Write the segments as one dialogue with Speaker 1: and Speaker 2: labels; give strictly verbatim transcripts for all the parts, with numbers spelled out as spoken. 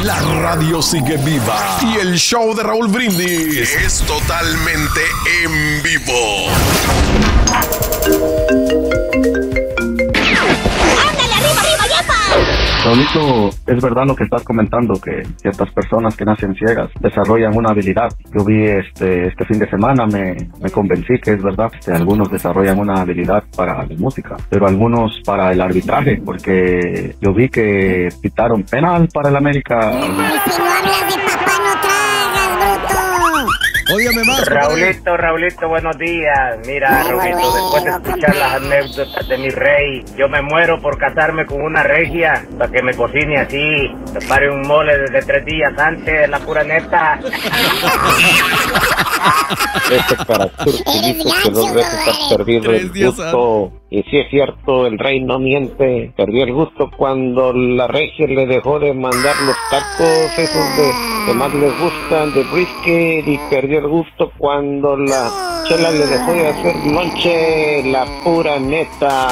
Speaker 1: La radio sigue viva y el show de Raúl Brindis es totalmente en vivo.
Speaker 2: ¡Ándale, arriba, arriba, yepa!
Speaker 3: Raulito, es verdad lo que estás comentando, que ciertas personas que nacen ciegas desarrollan una habilidad. Yo vi este este fin de semana, me, me convencí que es verdad. Este, algunos desarrollan una habilidad para la música, pero algunos para el arbitraje, porque yo vi que pitaron penal para el América.
Speaker 2: Si no hablas de papá, no tragas, bruto.
Speaker 4: Óigame más.
Speaker 5: Raulito, Raulito, buenos días. Mira, Raulito, después de escuchar las anécdotas de mi rey, yo me muero por casarme con una regia para que me cocine así. Prepare un mole desde tres días antes, la pura neta.
Speaker 6: Este para Turki dice que dos veces has perdido el gusto. Y si es cierto, el rey no miente. Perdió el gusto cuando la regia le dejó de mandar los tacos esos de que más les gustan, de brisket, y perdió el gusto cuando la chela le dejó de hacer lonche, la pura neta.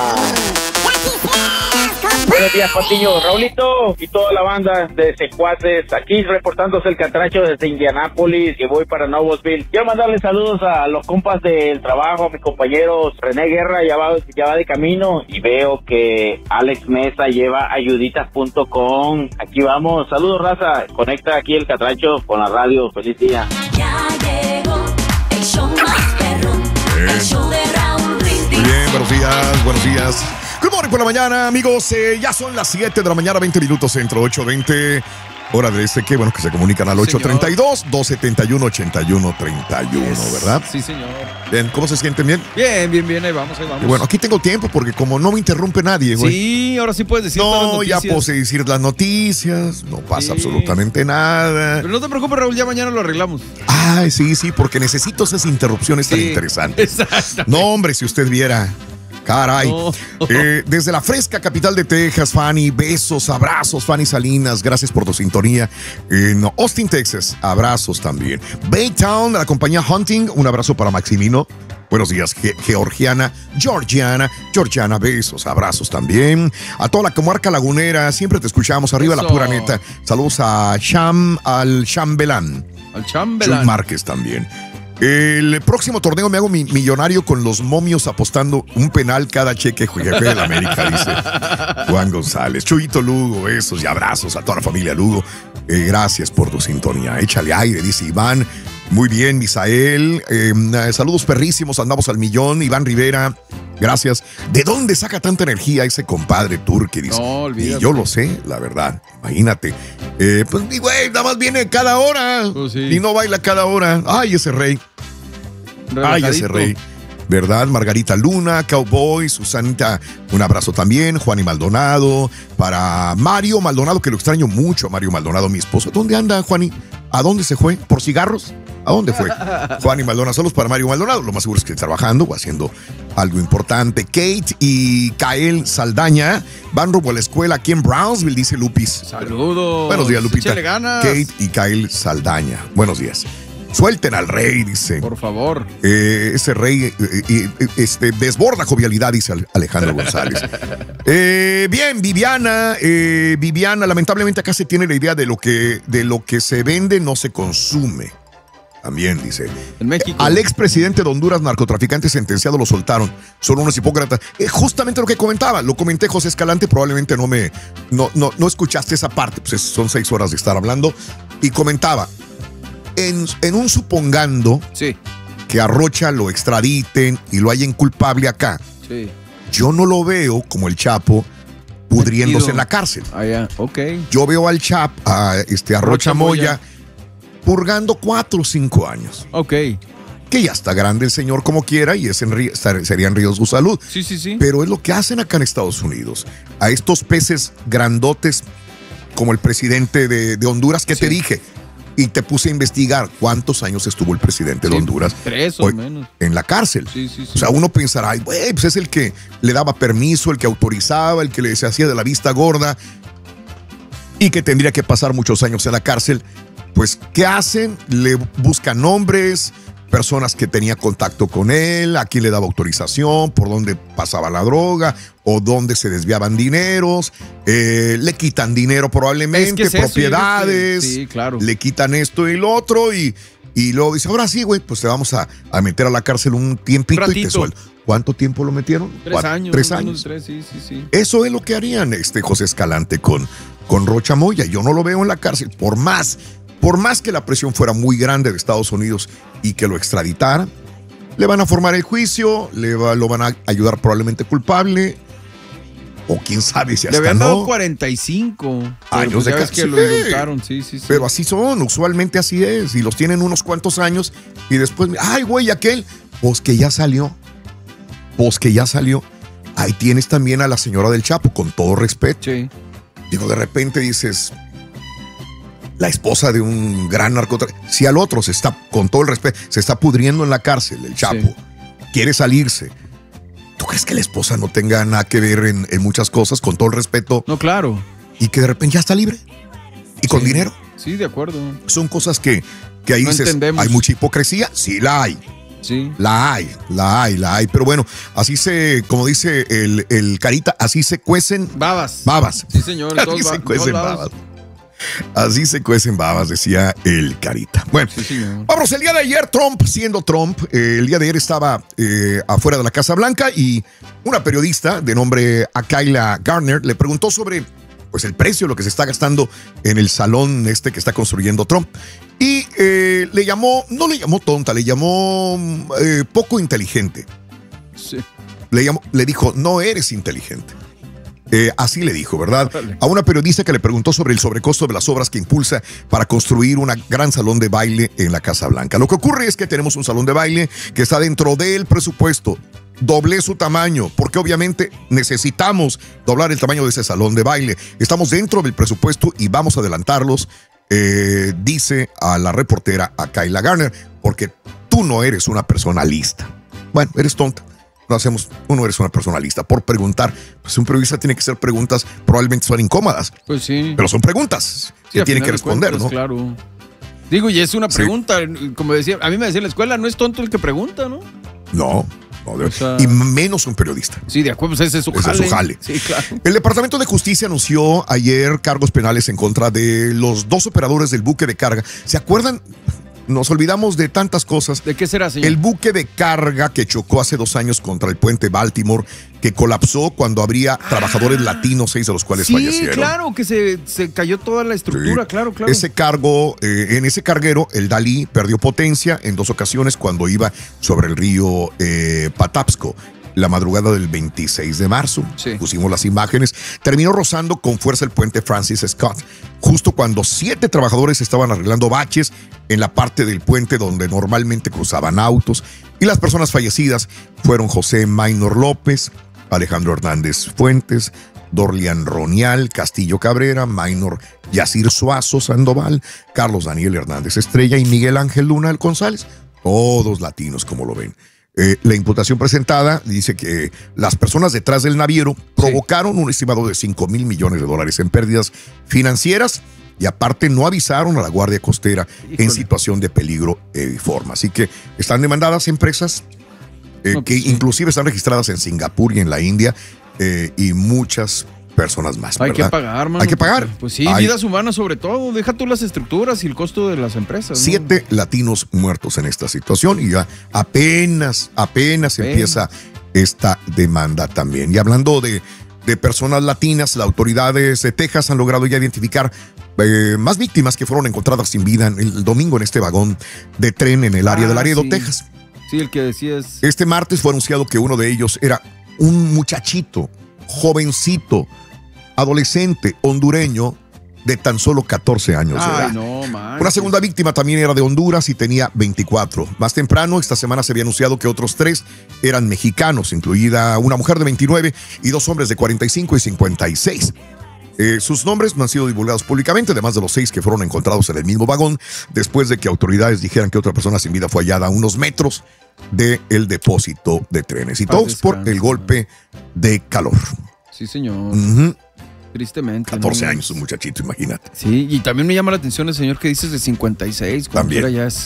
Speaker 5: Buenos días, Patiño, Raulito y toda la banda de Secuaces, aquí reportándose el Catracho desde Indianápolis, que voy para Noblesville. Quiero mandarle saludos a los compas del trabajo, a mis compañeros. René Guerra ya va, ya va de camino, y veo que Alex Mesa lleva ayuditas punto com. Aquí vamos, saludos, raza. Conecta aquí el Catracho con la radio. Feliz día.
Speaker 7: Ya llegó el show más perrón, el show de Raúl Brindis.
Speaker 1: Muy bien, buenos días, buenos días. Good morning por la mañana, amigos. Eh, ya son las siete de la mañana, veinte minutos centro, ocho veinte. Hora de este que, bueno, que se comunican al ocho treinta y dos, dos setenta y uno, ochenta y uno treinta y uno, ¿verdad?
Speaker 4: Sí, señor.
Speaker 1: Bien, ¿cómo se sienten? ¿Bien?
Speaker 4: Bien, bien, bien, ahí vamos, ahí vamos.
Speaker 1: Y bueno, aquí tengo tiempo porque como no me interrumpe nadie, güey.
Speaker 4: Sí, ahora sí puedes decir todas las
Speaker 1: No,
Speaker 4: noticias.
Speaker 1: ya puedo decir las noticias, no pasa
Speaker 4: Sí.
Speaker 1: absolutamente nada.
Speaker 4: Pero no te preocupes, Raúl, ya mañana lo arreglamos.
Speaker 1: Ay, sí, sí, porque necesito esas interrupciones tan
Speaker 4: Sí,
Speaker 1: interesantes.
Speaker 4: exacto.
Speaker 1: No, hombre, si usted viera. Caray.
Speaker 4: No.
Speaker 1: Eh, desde la fresca capital de Texas, Fanny, besos, abrazos, Fanny Salinas, gracias por tu sintonía. En Austin, Texas, abrazos también. Baytown, de la compañía Hunting, un abrazo para Maximino. Buenos días, Ge- Georgiana, Georgiana, Georgiana, besos, abrazos también. A toda la comarca lagunera, siempre te escuchamos, arriba
Speaker 4: Eso.
Speaker 1: la pura neta. Saludos a Sham, al Chambelán.
Speaker 4: Al
Speaker 1: Chuy
Speaker 4: chambelán.
Speaker 1: Márquez también. El próximo torneo me hago mi- millonario con los momios apostando un penal cada cheque, jefe de la América, dice Juan González. Chuyito Lugo, besos y abrazos a toda la familia Lugo. Eh, gracias por tu sintonía. Échale aire, dice Iván. Muy bien, Misael. Eh, saludos perrísimos, andamos al millón. Iván Rivera, gracias. ¿De dónde saca tanta energía ese compadre Turki? Dice.
Speaker 4: No, olvídate.
Speaker 1: Y yo lo sé, la verdad. Imagínate. Eh, pues, mi güey, nada más viene cada hora.
Speaker 4: Pues sí.
Speaker 1: Y no baila cada hora. Ay, ese rey. Ay, ese
Speaker 4: Relajadito.
Speaker 1: rey. ¿Verdad? Margarita Luna, Cowboy, Susanita, un abrazo también. Juan y Maldonado. Para Mario Maldonado, que lo extraño mucho, Mario Maldonado, mi esposo. ¿Dónde anda, Juani? ¿A dónde se fue? ¿Por cigarros? ¿A dónde fue? Juan y Maldonado, saludos para Mario Maldonado. Lo más seguro es que trabajando o haciendo algo importante. Kate y Kael Saldaña van rumbo a la escuela aquí en Brownsville, dice Lupis.
Speaker 4: Saludos.
Speaker 1: Buenos días, Lupita.
Speaker 4: Échale ganas.
Speaker 1: Kate y Kael Saldaña. Buenos días. Suelten al rey, dice.
Speaker 4: Por favor.
Speaker 1: Eh, ese rey eh, eh, eh, este, desborda jovialidad, dice Alejandro González. Eh, bien, Viviana, eh, Viviana, lamentablemente acá se tiene la idea de lo que, de lo que se vende no se consume. También dice.
Speaker 4: En México.
Speaker 1: Al expresidente de Honduras, narcotraficante sentenciado, lo soltaron. Son unos hipócritas. Eh, justamente lo que comentaba, lo comenté, José Escalante, probablemente no me, no, no, no escuchaste esa parte, pues es- son seis horas de estar hablando. Y comentaba, en, en un supongando
Speaker 4: Sí,
Speaker 1: que a Rocha lo extraditen y lo hayan culpable acá,
Speaker 4: sí.
Speaker 1: yo no lo veo como el Chapo pudriéndose
Speaker 4: Metido.
Speaker 1: en la cárcel.
Speaker 4: Allá, ok.
Speaker 1: Yo veo al Chap, a, este, a Rocha
Speaker 4: Rocha Moya.
Speaker 1: Moya, purgando cuatro o cinco años.
Speaker 4: Ok.
Speaker 1: Que ya está grande el señor como quiera y es en, ri- estar- sería en riesgo su salud.
Speaker 4: Sí, sí, sí.
Speaker 1: Pero es lo que hacen acá en Estados Unidos. A estos peces grandotes, como el presidente de, de Honduras, que
Speaker 4: Sí.
Speaker 1: te dije, y te puse a investigar cuántos años estuvo el presidente de
Speaker 4: Sí,
Speaker 1: Honduras
Speaker 4: tres o
Speaker 1: hoy
Speaker 4: menos.
Speaker 1: en la cárcel.
Speaker 4: Sí, sí, sí.
Speaker 1: O sea, uno pensará, ay, güey, pues es el que le daba permiso, el que autorizaba, el que le se hacía de la vista gorda y que tendría que pasar muchos años en la cárcel. Pues, ¿qué hacen? Le buscan nombres, personas que tenía contacto con él, a quién le daba autorización, por dónde pasaba la droga o dónde se desviaban dineros, eh, le quitan dinero probablemente,
Speaker 4: Es que es eso,
Speaker 1: propiedades,
Speaker 4: yo creo que- sí, claro.
Speaker 1: le quitan esto y lo otro y, y luego dice, ahora sí, güey, pues te vamos a, a meter a la cárcel un tiempito
Speaker 4: Un
Speaker 1: y te
Speaker 4: ratito.
Speaker 1: suelto. ¿Cuánto tiempo lo metieron?
Speaker 4: Tres
Speaker 1: Cuatro-
Speaker 4: años.
Speaker 1: Tres
Speaker 4: menos
Speaker 1: años.
Speaker 4: de Tres, sí, sí, sí.
Speaker 1: Eso es lo que harían este José Escalante con, con Rocha Moya. Yo no lo veo en la cárcel. Por más, por más que la presión fuera muy grande de Estados Unidos y que lo extraditaran, le van a formar el juicio, le va- lo van a ayudar probablemente culpable, o quién sabe si
Speaker 4: Le
Speaker 1: hasta
Speaker 4: habían dado
Speaker 1: no.
Speaker 4: cuarenta y cinco.
Speaker 1: Años
Speaker 4: pero pues
Speaker 1: de
Speaker 4: ya ves
Speaker 1: cárcel.
Speaker 4: que lo indultaron, sí, sí, sí.
Speaker 1: Pero así son, usualmente así es. Y los tienen unos cuantos años y después, ay, güey, aquel, pues que ya salió. Pues que ya salió. Ahí tienes también a la señora del Chapo, con todo respeto.
Speaker 4: Sí.
Speaker 1: Digo, de repente dices, la esposa de un gran narcotraficante, si al otro se está, con todo el respeto, se está pudriendo en la cárcel, el Chapo,
Speaker 4: Sí.
Speaker 1: quiere salirse. ¿Tú crees que la esposa no tenga nada que ver en, en muchas cosas, con todo el respeto,
Speaker 4: No, claro.
Speaker 1: y que de repente ya está libre? Y con
Speaker 4: Sí.
Speaker 1: dinero.
Speaker 4: Sí, de acuerdo.
Speaker 1: Son cosas que, que ahí
Speaker 4: No
Speaker 1: dices,
Speaker 4: entendemos.
Speaker 1: ¿hay mucha hipocresía? Sí, la hay.
Speaker 4: Sí.
Speaker 1: La hay, la hay, la hay. Pero bueno, así se, como dice el, el Carita, así se cuecen
Speaker 4: Babas.
Speaker 1: babas.
Speaker 4: Sí, señor. en todos
Speaker 1: Así
Speaker 4: ba-
Speaker 1: se
Speaker 4: en
Speaker 1: cuecen
Speaker 4: todos lados.
Speaker 1: babas. Así se cuecen babas, decía el Carita. Bueno,
Speaker 4: Sí, señor.
Speaker 1: vamos, el día de ayer, Trump, siendo Trump, eh, el día de ayer estaba eh, afuera de la Casa Blanca y una periodista de nombre Akayla Garner le preguntó sobre pues, el precio, lo que se está gastando en el salón este que está construyendo Trump. Y eh, le llamó, no le llamó tonta, le llamó eh, poco inteligente.
Speaker 4: Sí.
Speaker 1: Le, llamó, le dijo, no eres inteligente. Eh, así le dijo, ¿verdad?
Speaker 4: Órale.
Speaker 1: A una periodista que le preguntó sobre el sobrecosto de las obras que impulsa para construir un gran salón de baile en la Casa Blanca. Lo que ocurre es que tenemos un salón de baile que está dentro del presupuesto. Doblé su tamaño, porque obviamente necesitamos doblar el tamaño de ese salón de baile. Estamos dentro del presupuesto y vamos a adelantarlos, eh, dice a la reportera Akayla Garner, porque tú no eres una persona lista. Bueno, eres tonta. No hacemos, uno eres una persona lista por preguntar. Pues un periodista tiene que hacer preguntas, probablemente son incómodas,
Speaker 4: Pues sí.
Speaker 1: pero son preguntas
Speaker 4: Sí,
Speaker 1: que
Speaker 4: a
Speaker 1: tiene
Speaker 4: final
Speaker 1: que
Speaker 4: de
Speaker 1: responder,
Speaker 4: cuentas,
Speaker 1: ¿no?
Speaker 4: Claro. Digo, y es una
Speaker 1: Sí.
Speaker 4: pregunta, como decía, a mí me decía en la escuela, no es tonto el que pregunta, ¿no?
Speaker 1: No, no debe-
Speaker 4: O sea-
Speaker 1: y menos un periodista.
Speaker 4: Sí, de acuerdo, pues ese es su
Speaker 1: Ese es
Speaker 4: jale.
Speaker 1: su jale.
Speaker 4: Sí, claro.
Speaker 1: El Departamento de Justicia anunció ayer cargos penales en contra de los dos operadores del buque de carga. ¿Se acuerdan? Nos olvidamos de tantas cosas.
Speaker 4: ¿De qué será, señor?
Speaker 1: El buque de carga que chocó hace dos años contra el puente Baltimore, que colapsó cuando habría trabajadores latinos, seis de los cuales
Speaker 4: sí,
Speaker 1: fallecieron.
Speaker 4: claro, que se, se cayó toda la estructura,
Speaker 1: Sí.
Speaker 4: claro, claro.
Speaker 1: Ese cargo, eh, en ese carguero, el Dalí perdió potencia en dos ocasiones cuando iba sobre el río eh, Patapsco. La madrugada del veintiséis de marzo,
Speaker 4: Sí.
Speaker 1: pusimos las imágenes, terminó rozando con fuerza el puente Francis Scott, justo cuando siete trabajadores estaban arreglando baches en la parte del puente donde normalmente cruzaban autos, y las personas fallecidas fueron José Maynor López, Alejandro Hernández Fuentes, Dorlian Ronial, Castillo Cabrera, Maynor Yacir Suazo Sandoval, Carlos Daniel Hernández Estrella y Miguel Ángel Luna González, todos latinos como lo ven. Eh, la imputación presentada dice que las personas detrás del naviero provocaron un estimado de cinco mil millones de dólares en pérdidas financieras y aparte no avisaron a la Guardia Costera
Speaker 4: Híjole.
Speaker 1: en situación de peligro y forma. Así que están demandadas empresas eh,
Speaker 4: No,
Speaker 1: que
Speaker 4: pues sí.
Speaker 1: inclusive están registradas en Singapur y en la India eh, y muchas personas más.
Speaker 4: Hay
Speaker 1: ¿verdad?
Speaker 4: que pagar, mano.
Speaker 1: Hay que pagar.
Speaker 4: Pues sí,
Speaker 1: Hay
Speaker 4: vidas humanas sobre todo. Deja tú las estructuras y el costo de las empresas. ¿no?
Speaker 1: Siete latinos muertos en esta situación y ya apenas, apenas
Speaker 4: Apenas.
Speaker 1: empieza esta demanda también. Y hablando de, de personas latinas, las autoridades de Texas han logrado ya identificar eh, más víctimas que fueron encontradas sin vida en el domingo en este vagón de tren en el área
Speaker 4: Ah,
Speaker 1: de Laredo,
Speaker 4: sí.
Speaker 1: Texas.
Speaker 4: Sí, el que decías.
Speaker 1: Este martes fue anunciado que uno de ellos era un muchachito, jovencito, adolescente, hondureño, de tan solo catorce años de edad.
Speaker 4: Ay, no, man.
Speaker 1: Una segunda víctima también era de Honduras y tenía veinticuatro. Más temprano, esta semana se había anunciado que otros tres eran mexicanos, incluida una mujer de veintinueve y dos hombres de cuarenta y cinco y cincuenta y seis. Eh, sus nombres no han sido divulgados públicamente, además de los seis que fueron encontrados en el mismo vagón, después de que autoridades dijeran que otra persona sin vida fue hallada a unos metros del depósito de trenes. Y
Speaker 4: Paz
Speaker 1: todos por
Speaker 4: descanse,
Speaker 1: el golpe de calor.
Speaker 4: Sí, señor.
Speaker 1: Ujú.
Speaker 4: Tristemente.
Speaker 1: catorce
Speaker 4: ¿no?
Speaker 1: años, un muchachito, imagínate.
Speaker 4: Sí, y también me llama la atención el señor que dices de cincuenta y seis.
Speaker 1: También.
Speaker 4: También. Ya es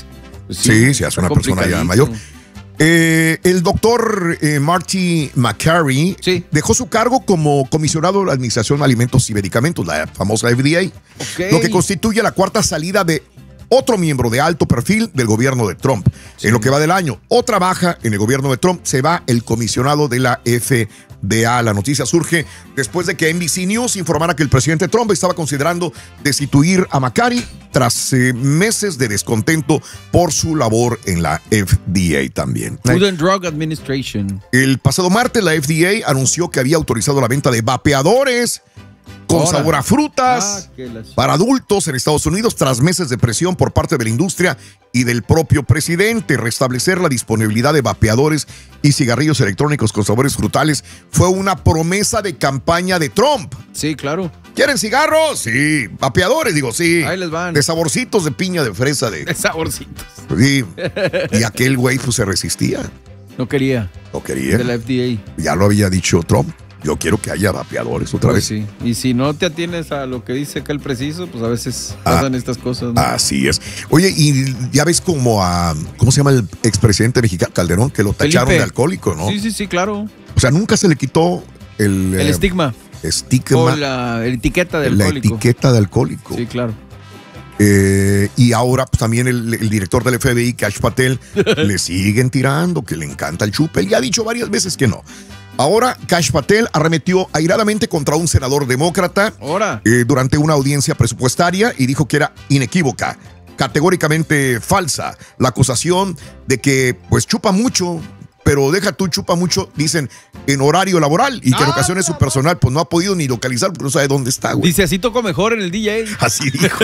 Speaker 1: Pues sí, sí, se hace una persona ya mayor. Eh, el doctor eh, Marty McCary sí. dejó su cargo como comisionado de la Administración de Alimentos y Medicamentos, la famosa F D A, okay. lo que constituye la cuarta salida de otro miembro de alto perfil del gobierno de Trump. Sí. En lo que va del año, otra baja en el gobierno de Trump, se va el comisionado de la F D A. La noticia surge después de que N B C News informara que el presidente Trump estaba considerando destituir a McCary tras eh, meses de descontento por su labor en la F D A también.
Speaker 4: Food and Drug Administration.
Speaker 1: El pasado martes la F D A anunció que había autorizado la venta de vapeadores con Ahora. sabor a frutas ah, las... para adultos en Estados Unidos tras meses de presión por parte de la industria y del propio presidente. Restablecer la disponibilidad de vapeadores y cigarrillos electrónicos con sabores frutales fue una promesa de campaña de Trump.
Speaker 4: Sí, claro.
Speaker 1: ¿Quieren cigarros? Sí. Vapeadores, digo, sí.
Speaker 4: Ahí les van.
Speaker 1: De saborcitos de piña, de fresa. De,
Speaker 4: de saborcitos.
Speaker 1: Sí. Y aquel güey pues se resistía.
Speaker 4: No quería.
Speaker 1: No quería.
Speaker 4: De la F D A.
Speaker 1: Ya lo había dicho Trump. Yo quiero que haya vapeadores otra
Speaker 4: pues
Speaker 1: vez.
Speaker 4: Sí. Y si no te atienes a lo que dice acá el preciso, pues a veces pasan ah, estas cosas, ¿no?
Speaker 1: Así es. Oye, y ya ves como a, ¿cómo se llama el expresidente mexicano Calderón? Que lo tacharon Felipe. de alcohólico, ¿no?
Speaker 4: Sí, sí, sí, claro.
Speaker 1: O sea, nunca se le quitó el...
Speaker 4: El eh, estigma.
Speaker 1: Estigma.
Speaker 4: O la etiqueta de alcohólico.
Speaker 1: La etiqueta de alcohólico.
Speaker 4: Sí, claro.
Speaker 1: Eh, y ahora pues, también el, el director del F B I, Kash Patel, le siguen tirando, que le encanta el chupe. Él ya ha dicho varias veces que no. Ahora, Kash Patel arremetió airadamente contra un senador demócrata eh, durante una audiencia presupuestaria y dijo que era inequívoca, categóricamente falsa, la acusación de que pues chupa mucho, pero deja tú chupa mucho, dicen, en horario laboral y que en ocasiones su personal pues no ha podido ni localizar porque no sabe dónde está, güey.
Speaker 4: Dice, así toco mejor en el D J.
Speaker 1: Así dijo.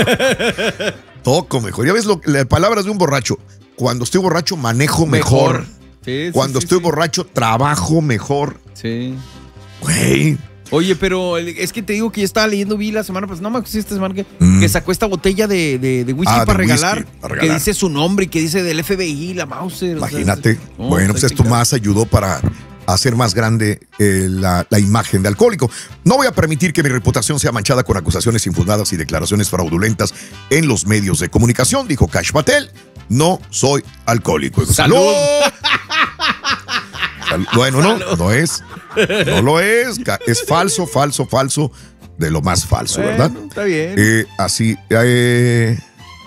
Speaker 1: Toco mejor. Ya ves lo, las palabras de un borracho. Cuando estoy borracho manejo mejor. mejor. Sí, sí, Cuando sí, estoy sí. borracho, trabajo mejor.
Speaker 4: Sí.
Speaker 1: Güey.
Speaker 4: Oye, pero es que te digo que yo estaba leyendo, vi la semana pasada, no me acuerdo esta semana que, mm. que sacó esta botella de, de, de whisky ah, para, regalar, whisky para regalar, que dice su nombre y que dice del F B I, la Mauser.
Speaker 1: Imagínate.
Speaker 4: O sea,
Speaker 1: no, bueno, pues esto más ayudó para hacer más grande eh, la, la imagen de alcohólico. No voy a permitir que mi reputación sea manchada con acusaciones infundadas y declaraciones fraudulentas en los medios de comunicación, dijo Kash Patel. No soy alcohólico.
Speaker 4: ¡Salud!
Speaker 1: ¡Salud! Bueno, no, no es. No lo es. Es falso, falso, falso. De lo más falso, bueno, ¿verdad?
Speaker 4: Está bien.
Speaker 1: Eh, así. Eh,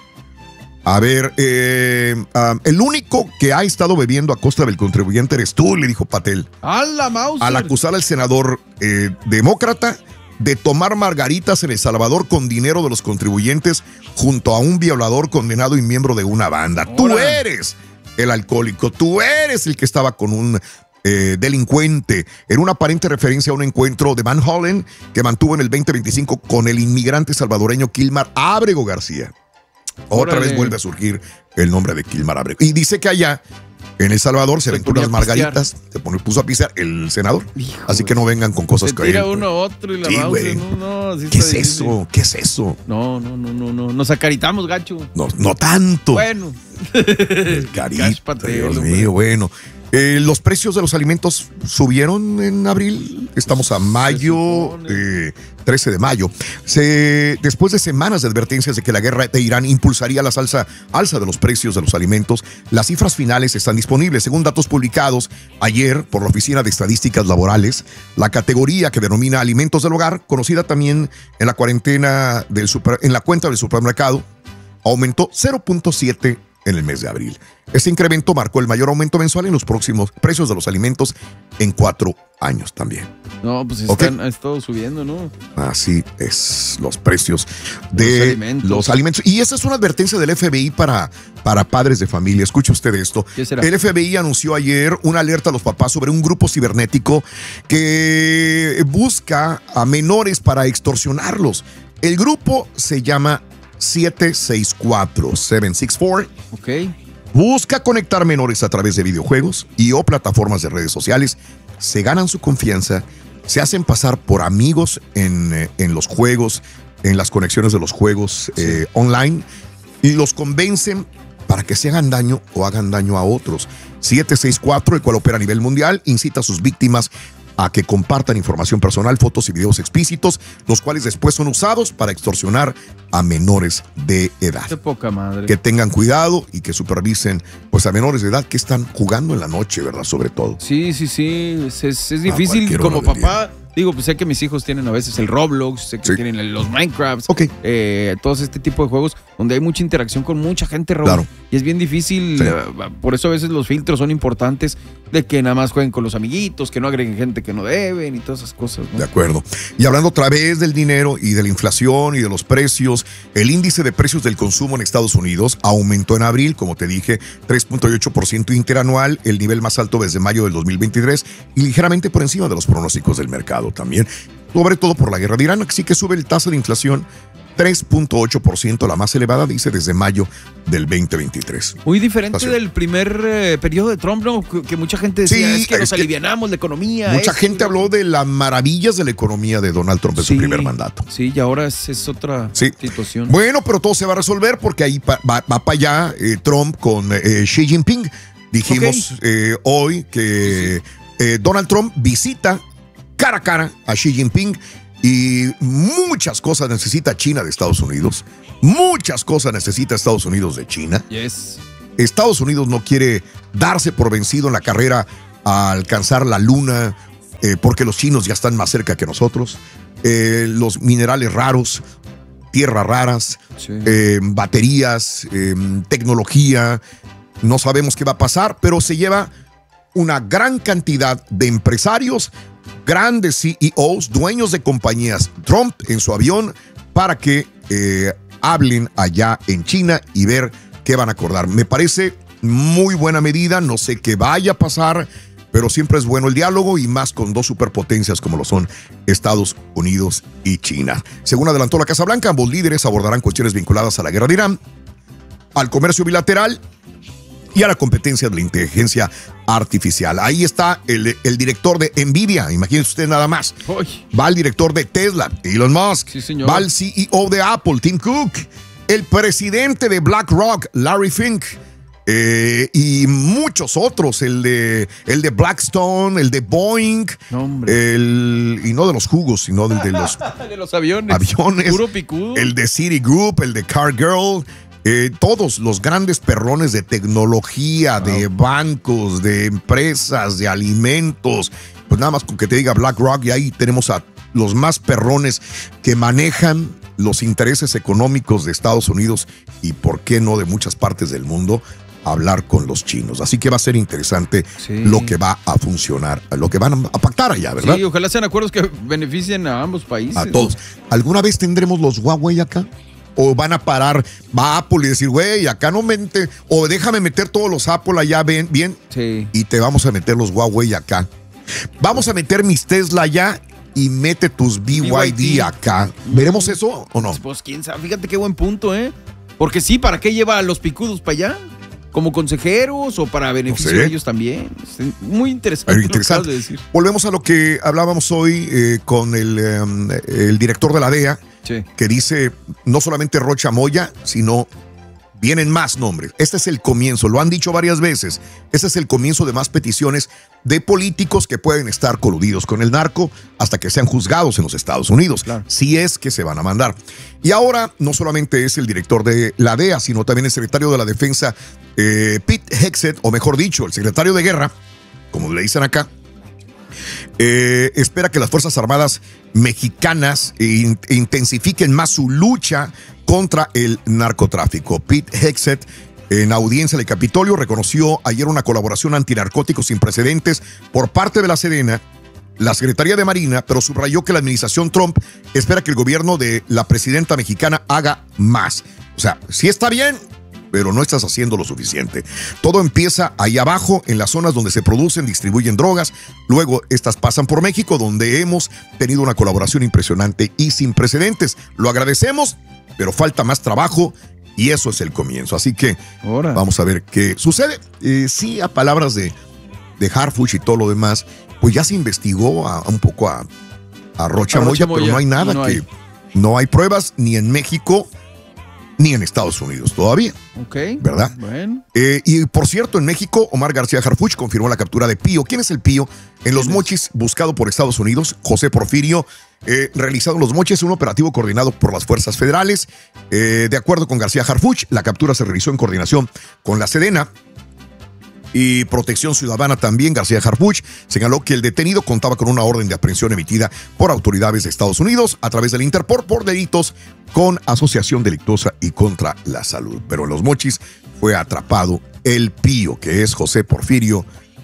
Speaker 1: a ver, eh, um, el único que ha estado bebiendo a costa del contribuyente eres tú, le dijo Patel.
Speaker 4: ¡A la Mauser!
Speaker 1: Al acusar al senador eh, demócrata de tomar margaritas en El Salvador con dinero de los contribuyentes junto a un violador condenado y miembro de una banda. Hola. Tú eres el alcohólico, tú eres el que estaba con un eh, delincuente en una aparente referencia a un encuentro de Van Hollen que mantuvo en el veinte veinticinco con el inmigrante salvadoreño Kilmar Ábrego García. Otra Órale. vez vuelve a surgir el nombre de Kilmar Ábrego. Y dice que allá en El Salvador se, se aventó unas margaritas, se pone, puso a pisar el senador. Hijo Así que no vengan con cosas
Speaker 4: se
Speaker 1: que
Speaker 4: tira uno a otro y la
Speaker 1: sí,
Speaker 4: Mauser, no, no, sí
Speaker 1: ¿Qué es
Speaker 4: difícil.
Speaker 1: eso? ¿Qué es eso?
Speaker 4: No, no, no, no, no. Nos acaritamos, gacho.
Speaker 1: No, no tanto.
Speaker 4: Bueno.
Speaker 1: El carita, Dios mío, bueno. Eh, los precios de los alimentos subieron en abril. Estamos a mayo, eh, trece de mayo. Se, después de semanas de advertencias de que la guerra de Irán impulsaría la alza, alza de los precios de los alimentos, las cifras finales están disponibles. Según datos publicados ayer por la Oficina de Estadísticas Laborales, la categoría que denomina alimentos del hogar, conocida también en la cuarentena del super, en la cuenta del supermercado, aumentó cero punto siete en el mes de abril. Este incremento marcó el mayor aumento mensual en los próximos precios de los alimentos en cuatro años también.
Speaker 4: No, pues están, okay. ha estado subiendo, ¿no?
Speaker 1: Así es, los precios de los alimentos. los alimentos. Y esa es una advertencia del F B I para, para padres de familia. Escuche usted esto.
Speaker 4: ¿Qué será?
Speaker 1: El F B I anunció ayer una alerta a los papás sobre un grupo cibernético que busca a menores para extorsionarlos. El grupo se llama siete seis cuatro, siete seis cuatro.
Speaker 4: Ok.
Speaker 1: Busca conectar menores a través de videojuegos y o plataformas de redes sociales. Se ganan su confianza, se hacen pasar por amigos en, en los juegos, en las conexiones de los juegos sí. eh, online, y los convencen para que se hagan daño o hagan daño a otros. siete seis cuatro, el cual opera a nivel mundial, incita a sus víctimas a que compartan información personal, fotos y videos explícitos, los cuales después son usados para extorsionar a menores de edad.
Speaker 4: Qué poca madre.
Speaker 1: Que tengan cuidado y que supervisen pues a menores de edad que están jugando en la noche, ¿verdad? Sobre todo.
Speaker 4: Sí, sí, sí. Es, es, es difícil como papá. Digo, pues sé que mis hijos tienen a veces el Roblox, sé que sí. tienen los Minecrafts,
Speaker 1: okay.
Speaker 4: eh, todos este tipo de juegos donde hay mucha interacción con mucha gente, Raúl.
Speaker 1: Claro.
Speaker 4: Y es bien difícil,
Speaker 1: Sí.
Speaker 4: uh, por eso a veces los filtros son importantes, de que nada más jueguen con los amiguitos, que no agreguen gente que no deben y todas esas cosas, ¿no?
Speaker 1: De acuerdo. Y hablando otra vez del dinero y de la inflación y de los precios, el índice de precios del consumo en Estados Unidos aumentó en abril, como te dije, tres punto ocho por ciento interanual, el nivel más alto desde mayo del dos mil veintitrés y ligeramente por encima de los pronósticos del mercado también, sobre todo por la guerra de Irán, así que sube el tasa de inflación tres punto ocho por ciento, la más elevada, dice, desde mayo del veinte veintitrés.
Speaker 4: Muy diferente
Speaker 1: Así.
Speaker 4: del primer eh, periodo de Trump, ¿no? Que, que mucha gente decía,
Speaker 1: Sí,
Speaker 4: es que
Speaker 1: es
Speaker 4: nos
Speaker 1: que
Speaker 4: alivianamos la economía.
Speaker 1: Mucha
Speaker 4: esto,
Speaker 1: gente
Speaker 4: ¿no?
Speaker 1: habló de las maravillas de la economía de Donald Trump en
Speaker 4: Sí,
Speaker 1: su primer mandato.
Speaker 4: Sí, y ahora es, es otra
Speaker 1: Sí.
Speaker 4: situación.
Speaker 1: Bueno, pero todo se va a resolver porque ahí pa- va, va para allá eh, Trump con eh, Xi Jinping. Dijimos
Speaker 4: Ok.
Speaker 1: eh, hoy que eh, Donald Trump visita cara a cara a Xi Jinping y muchas cosas necesita China de Estados Unidos. Muchas cosas necesita Estados Unidos de China.
Speaker 4: Yes.
Speaker 1: Estados Unidos no quiere darse por vencido en la carrera a alcanzar la luna eh, porque los chinos ya están más cerca que nosotros. Eh, los minerales raros, tierras raras,
Speaker 4: Sí.
Speaker 1: eh, baterías, eh, tecnología. No sabemos qué va a pasar, pero se lleva una gran cantidad de empresarios, grandes C E Os, dueños de compañías Trump en su avión para que eh, hablen allá en China y ver qué van a acordar. Me parece muy buena medida, no sé qué vaya a pasar, pero siempre es bueno el diálogo y más con dos superpotencias como lo son Estados Unidos y China. Según adelantó la Casa Blanca, ambos líderes abordarán cuestiones vinculadas a la guerra de Irán, al comercio bilateral y a la competencia de la inteligencia artificial. Ahí está el, el director de Nvidia, imagínense usted nada más.
Speaker 4: Uy.
Speaker 1: Va el director de Tesla, Elon Musk.
Speaker 4: Sí, señor.
Speaker 1: Va el C E O de Apple, Tim Cook. El presidente de BlackRock, Larry Fink. Eh, y muchos otros, el de, el de Blackstone, el de Boeing,
Speaker 4: No, hombre.
Speaker 1: el, y no de los jugos, sino del de los
Speaker 4: De los aviones.
Speaker 1: aviones,
Speaker 4: Puro picudo.
Speaker 1: el de Citigroup, el de Cargill, eh, todos los grandes perrones de tecnología, wow. de bancos, de empresas, de alimentos. Pues nada más con que te diga BlackRock y ahí tenemos a los más perrones que manejan los intereses económicos de Estados Unidos y por qué no de muchas partes del mundo, hablar con los chinos. Así que va a ser interesante
Speaker 4: Sí.
Speaker 1: lo que va a funcionar, lo que van a pactar allá, ¿verdad?
Speaker 4: Sí, ojalá sean acuerdos que beneficien a ambos países.
Speaker 1: A todos. ¿Alguna vez tendremos los Huawei acá? ¿O van a parar, va a Apple y decir, güey, acá no mente, o déjame meter todos los Apple allá bien, bien,
Speaker 4: Sí.
Speaker 1: y te vamos a meter los Huawei acá? Vamos a meter mis Tesla allá y mete tus B Y D acá. ¿Veremos eso o no?
Speaker 4: Pues quién sabe, fíjate qué buen punto, ¿eh? Porque sí, ¿para qué lleva a los picudos para allá? ¿Como consejeros o para beneficio
Speaker 1: No sé.
Speaker 4: de ellos también? Es muy interesante.
Speaker 1: Muy
Speaker 4: lo que acabas
Speaker 1: interesante.
Speaker 4: de decir.
Speaker 1: Volvemos a lo que hablábamos hoy eh, con el, um, el director de la D E A,
Speaker 4: Sí.
Speaker 1: que dice no solamente Rocha Moya, sino vienen más nombres. Este es el comienzo, lo han dicho varias veces. Este es el comienzo de más peticiones de políticos que pueden estar coludidos con el narco hasta que sean juzgados en los Estados Unidos,
Speaker 4: Claro.
Speaker 1: si es que se van a mandar. Y ahora no solamente es el director de la D E A, sino también el secretario de la Defensa, eh, Pete Hegseth, o mejor dicho, el secretario de Guerra, como le dicen acá, Eh, espera que las Fuerzas Armadas mexicanas in- intensifiquen más su lucha contra el narcotráfico. Pete Hegseth, en audiencia del Capitolio, reconoció ayer una colaboración antinarcóticos sin precedentes por parte de la Sedena, la Secretaría de Marina, pero subrayó que la administración Trump espera que el gobierno de la presidenta mexicana haga más. O sea, sí está bien, pero no estás haciendo lo suficiente. Todo empieza ahí abajo, en las zonas donde se producen, distribuyen drogas. Luego estas pasan por México, donde hemos tenido una colaboración impresionante y sin precedentes. Lo agradecemos, pero falta más trabajo y eso es el comienzo. Así que
Speaker 4: Ahora.
Speaker 1: vamos a ver qué sucede. Eh, sí, a palabras de, de Harfuch y todo lo demás, pues ya se investigó a, a un poco a, a Rocha
Speaker 4: A Rocha
Speaker 1: Moya, pero
Speaker 4: Moya,
Speaker 1: no hay nada
Speaker 4: no
Speaker 1: que...
Speaker 4: hay.
Speaker 1: No hay pruebas ni en México ni en Estados Unidos todavía.
Speaker 4: Ok.
Speaker 1: ¿Verdad?
Speaker 4: Bueno.
Speaker 1: Eh, y por cierto, en México, Omar García Harfuch confirmó la captura de Pío. ¿Quién es el Pío? En Los Mochis, buscado por Estados Unidos, José Porfirio, eh, realizado en Los Mochis, un operativo coordinado por las fuerzas federales. Eh, de acuerdo con García Harfuch, la captura se realizó en coordinación con la Sedena y Protección Ciudadana también. García Harfuch señaló que el detenido contaba con una orden de aprehensión emitida por autoridades de Estados Unidos a través del Interpol por delitos con asociación delictuosa y contra la salud. Pero en Los Mochis fue atrapado el Pío, que es José Porfirio,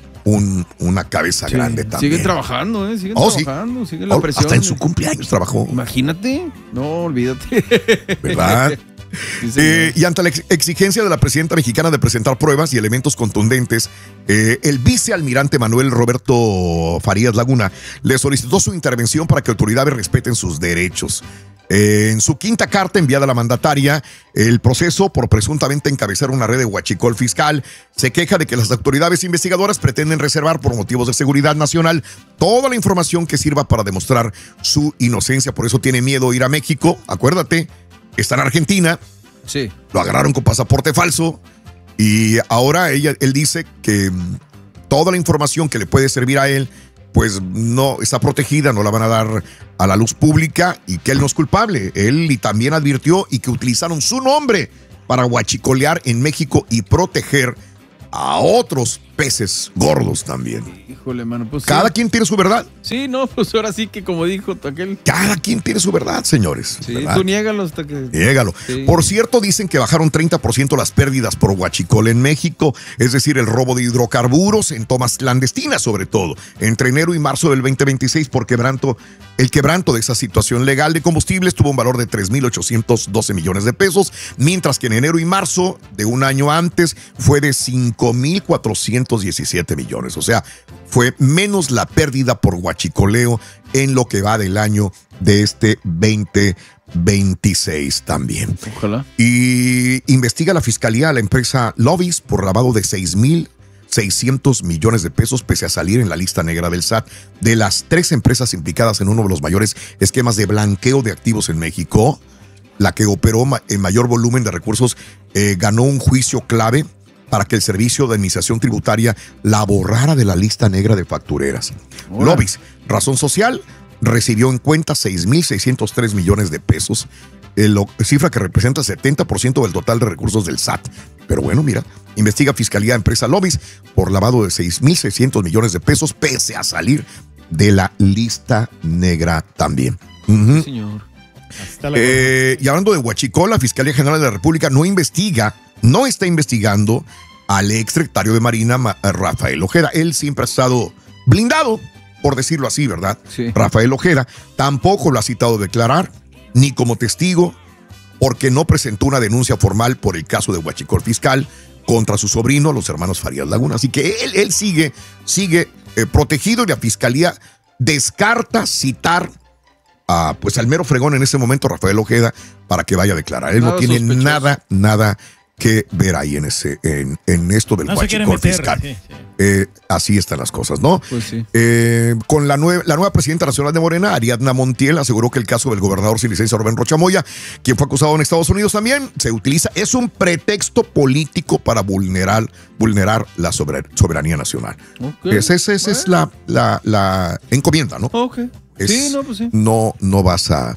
Speaker 1: un, una cabeza sí, grande también.
Speaker 4: Sigue trabajando, ¿eh? Sigue
Speaker 1: oh,
Speaker 4: trabajando,
Speaker 1: sí.
Speaker 4: sigue la presión.
Speaker 1: Hasta en su cumpleaños trabajó.
Speaker 4: Imagínate. No, olvídate.
Speaker 1: ¿Verdad? Sí, eh, y ante la ex exigencia de la presidenta mexicana de presentar pruebas y elementos contundentes, eh, el vicealmirante Manuel Roberto Farías Laguna le solicitó su intervención para que autoridades respeten sus derechos. Eh, en su quinta carta enviada a la mandataria, el proceso por presuntamente encabezar una red de huachicol fiscal se queja de que las autoridades investigadoras pretenden reservar por motivos de seguridad nacional toda la información que sirva para demostrar su inocencia. Por eso tiene miedo ir a México. Acuérdate, está en Argentina,
Speaker 4: sí.
Speaker 1: Lo agarraron con pasaporte falso y ahora ella, él dice que toda la información que le puede servir a él, pues no está protegida, no la van a dar a la luz pública y que él no es culpable. Él y también advirtió y que utilizaron su nombre para huachicolear en México y proteger a otros peces gordos también.
Speaker 4: Híjole, mano, pues
Speaker 1: cada
Speaker 4: sí.
Speaker 1: quien tiene su verdad.
Speaker 4: Sí, no, pues ahora sí que como dijo aquel.
Speaker 1: Cada quien tiene su verdad, señores.
Speaker 4: Sí,
Speaker 1: ¿verdad?
Speaker 4: tú niégalo hasta que...
Speaker 1: Niégalo. Sí. Por cierto, dicen que bajaron treinta por ciento las pérdidas por huachicol en México, es decir, el robo de hidrocarburos en tomas clandestinas sobre todo, entre enero y marzo del veinte veintiséis por quebranto. El quebranto de esa situación legal de combustibles tuvo un valor de tres mil ochocientos doce millones de pesos, mientras que en enero y marzo de un año antes fue de cinco mil cuatrocientos diecisiete millones. O sea, fue menos la pérdida por huachicoleo en lo que va del año de este veinte veintiséis también.
Speaker 4: Ojalá.
Speaker 1: Y investiga la fiscalía a la empresa Lobbies por lavado de seis mil seiscientos millones de pesos, pese a salir en la lista negra del S A T. De las tres empresas implicadas en uno de los mayores esquemas de blanqueo de activos en México, la que operó en mayor volumen de recursos eh, ganó un juicio clave para que el Servicio de Administración Tributaria la borrara de la lista negra de factureras. Hola. Lobbies, razón social, recibió en cuenta seis mil seiscientos tres millones de pesos, el, cifra que representa el setenta por ciento del total de recursos del S A T. Pero bueno, mira, investiga Fiscalía Empresa Lobbies por lavado de seis mil seiscientos millones de pesos, pese a salir de la lista negra también. Uh-huh.
Speaker 4: Sí, señor.
Speaker 1: Hasta la eh, y hablando de huachicol, la Fiscalía General de la República no investiga, no está investigando al exsecretario de Marina, Rafael Ojeda. Él siempre ha estado blindado, por decirlo así, ¿verdad?
Speaker 4: Sí.
Speaker 1: Rafael Ojeda tampoco lo ha citado a declarar, ni como testigo, porque no presentó una denuncia formal por el caso de huachicol fiscal contra su sobrino, los hermanos Farías Laguna. Así que él, él sigue, sigue eh, protegido, y la Fiscalía descarta citar a, pues, al mero fregón en ese momento, Rafael Ojeda, para que vaya a declarar. Él nada no tiene sospechoso. nada, nada que ver ahí en ese, en, en esto del no huachicol fiscal. Sí, sí. Eh, así están las cosas, ¿no?
Speaker 4: Pues sí.
Speaker 1: Eh, con la, nue la nueva presidenta nacional de Morena, Ariadna Montiel, aseguró que el caso del gobernador sin licencia Rubén Rocha Moya, quien fue acusado en Estados Unidos también, se utiliza, es un pretexto político para vulnerar, vulnerar la sober soberanía nacional. Okay. Esa es, es, bueno. es la, la, la encomienda, ¿no?
Speaker 4: Ok.
Speaker 1: Es,
Speaker 4: sí, no, pues sí.
Speaker 1: No, no vas a,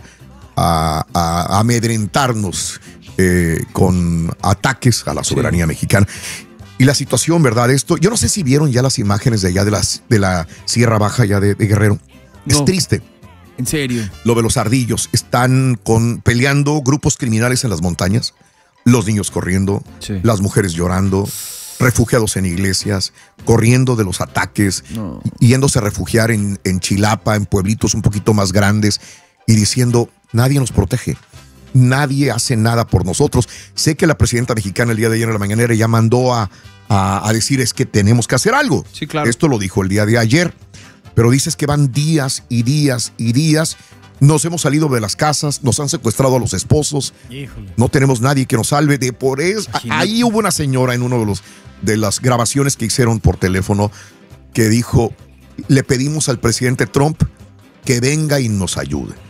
Speaker 1: a, a amedrentarnos eh, con ataques a la soberanía sí. mexicana. Y la situación, ¿verdad? Esto, yo no sé si vieron ya las imágenes de allá de, las, de la Sierra Baja, ya de, de Guerrero. Es no. triste.
Speaker 4: ¿En serio?
Speaker 1: Lo de los ardillos. Están con, peleando grupos criminales en las montañas. Los niños corriendo, sí. las mujeres llorando, refugiados en iglesias, corriendo de los ataques, no. yéndose a refugiar en, en Chilapa, en pueblitos un poquito más grandes, y diciendo, nadie nos protege. Nadie hace nada por nosotros. Sé que la presidenta mexicana el día de ayer en la mañanera ya mandó a, a, a decir es que tenemos que hacer algo.
Speaker 4: Sí, claro.
Speaker 1: Esto lo dijo el día de ayer. Pero dices que van días y días y días. Nos hemos salido de las casas, nos han secuestrado a los esposos. Híjole. No tenemos nadie que nos salve. De por eso. Ahí hubo una señora en uno de los de las grabaciones que hicieron por teléfono que dijo, le pedimos al presidente Trump que venga y nos ayude.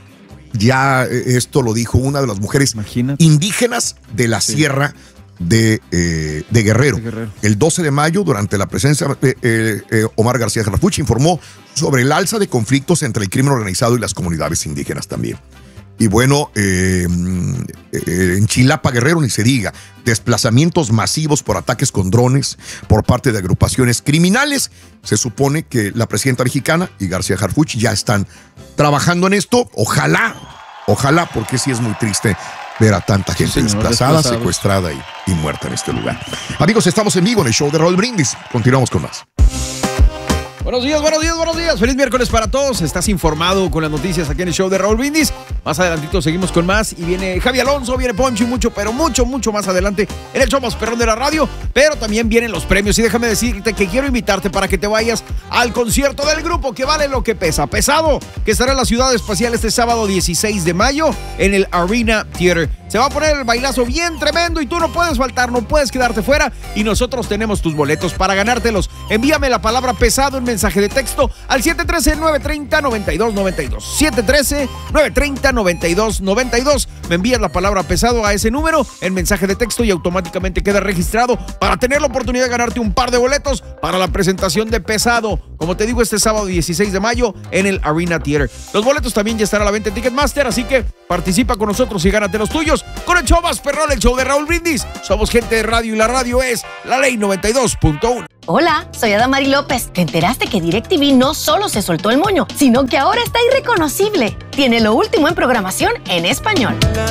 Speaker 1: Ya esto lo dijo una de las mujeres
Speaker 4: Imagínate.
Speaker 1: indígenas de la sí. sierra de, eh, de, Guerrero. de Guerrero. El doce de mayo, durante la presencia de eh, eh, Omar García Harfuch, informó sobre el alza de conflictos entre el crimen organizado y las comunidades indígenas también. Y bueno, eh, eh, en Chilapa, Guerrero, ni se diga, desplazamientos masivos por ataques con drones por parte de agrupaciones criminales. Se supone que la presidenta mexicana y García Harfuch ya están trabajando en esto. Ojalá, ojalá, porque sí es muy triste ver a tanta gente sí, señor, desplazada, secuestrada y, y muerta en este lugar. Amigos, estamos en vivo en el show de Raúl Brindis. Continuamos con más.
Speaker 4: Buenos días, buenos días, buenos días. Feliz miércoles para todos. Estás informado con las noticias aquí en el show de Raúl Brindis. Más adelantito seguimos con más y viene Javi Alonso, viene Poncho y mucho, pero mucho, mucho más adelante en el show más perrón de la radio. Pero también vienen los premios y déjame decirte que quiero invitarte para que te vayas al concierto del grupo que vale lo que pesa. Pesado, que estará en la Ciudad Espacial este sábado dieciséis de mayo en el Arena Theater. Se va a poner el bailazo bien tremendo y tú no puedes faltar, no puedes quedarte fuera y nosotros tenemos tus boletos para ganártelos. Envíame la palabra pesado en mensaje de texto al siete uno tres, nueve tres cero, nueve dos nueve dos. siete uno tres, nueve tres cero, nueve dos nueve dos. Me envías la palabra pesado a ese número en mensaje de texto y automáticamente queda registrado para tener la oportunidad de ganarte un par de boletos para la presentación de Pesado. Como te digo, este sábado dieciséis de mayo en el Arena Theater. Los boletos también ya estarán a la venta en Ticketmaster, así que participa con nosotros y gánate los tuyos con el show más perrón, el show de Raúl Brindis. Somos gente de radio y la radio es La Ley noventa y dos punto uno.
Speaker 8: Hola, soy Adamari López. ¿Te enteraste que DirecTV no solo se soltó el moño, sino que ahora está irreconocible? Tiene lo último en programación en español.